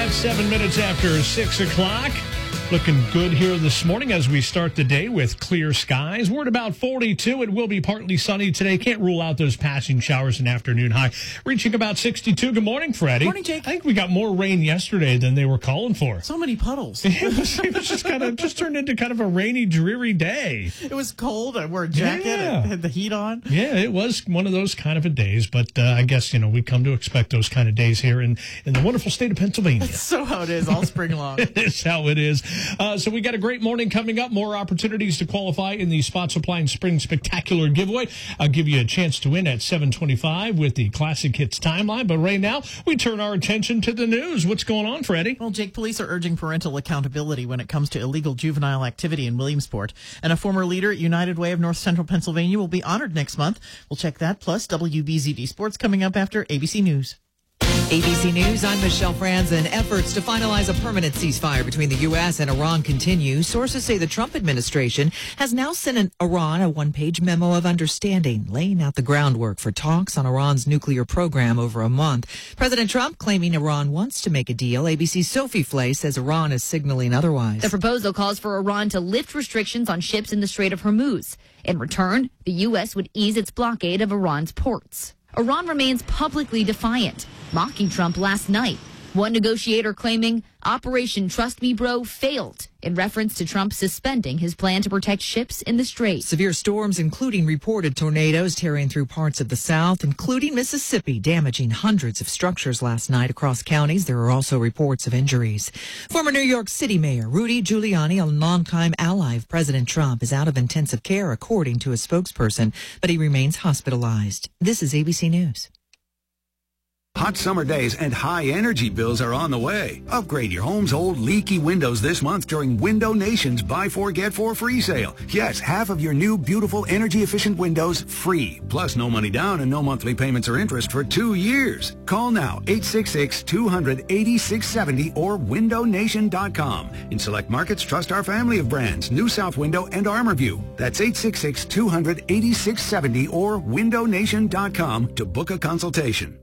7 minutes after 6 o'clock. Looking good here this morning as we start the day with clear skies. We're at about 42. It will be partly sunny today. Can't rule out those passing showers in afternoon high. Reaching about 62. Good morning, Freddie. Morning, Jake. I think we got more rain yesterday than they were calling for. So many puddles. It was just turned into kind of a rainy, dreary day. It was cold. I wore a jacket and had the heat on. Yeah, it was one of those kind of a days. But I guess, we come to expect those kind of days here in the wonderful state of Pennsylvania. That's so how it is all spring long. It is how it is. So we got a great morning coming up. More opportunities to qualify in the Spot Supply and Spring Spectacular giveaway. I'll give you a chance to win at 7:25 with the Classic Hits timeline. But right now, we turn our attention to the news. What's going on, Freddie? Well, Jake, police are urging parental accountability when it comes to illegal juvenile activity in Williamsport. And a former leader at United Way of North Central Pennsylvania will be honored next month. We'll check that, plus WBZD Sports coming up after ABC News. ABC News, I'm Michelle Franzen. Efforts to finalize a permanent ceasefire between the U.S. and Iran continue. Sources say the Trump administration has now sent Iran a one-page memo of understanding, laying out the groundwork for talks on Iran's nuclear program over a month. President Trump claiming Iran wants to make a deal. ABC's Sophie Flay says Iran is signaling otherwise. The proposal calls for Iran to lift restrictions on ships in the Strait of Hormuz. In return, the U.S. would ease its blockade of Iran's ports. Iran remains publicly defiant, mocking Trump last night. One negotiator claiming Operation Trust Me Bro failed in reference to Trump suspending his plan to protect ships in the Strait. Severe storms, including reported tornadoes tearing through parts of the South, including Mississippi, damaging hundreds of structures last night across counties. There are also reports of injuries. Former New York City Mayor Rudy Giuliani, a longtime ally of President Trump, is out of intensive care, according to a spokesperson, but he remains hospitalized. This is ABC News. Hot summer days and high energy bills are on the way. Upgrade your home's old leaky windows this month during Window Nation's Buy 4 Get 4 free sale. Yes, half of your new beautiful energy efficient windows free. Plus no money down and no monthly payments or interest for 2 years. Call now 866-200-8670 or windownation.com. In select markets, trust our family of brands, New South Window and ArmorView. That's 866-200-8670 or windownation.com to book a consultation.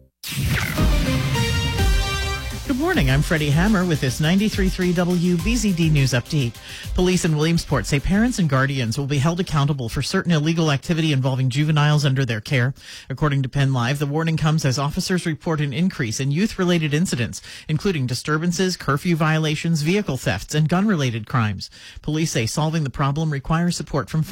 Good morning. I'm Freddie Hammer with this 93.3 WBZD News Update. Police in Williamsport say parents and guardians will be held accountable for certain illegal activity involving juveniles under their care. According to Penn Live, the warning comes as officers report an increase in youth-related incidents, including disturbances, curfew violations, vehicle thefts, and gun-related crimes. Police say solving the problem requires support from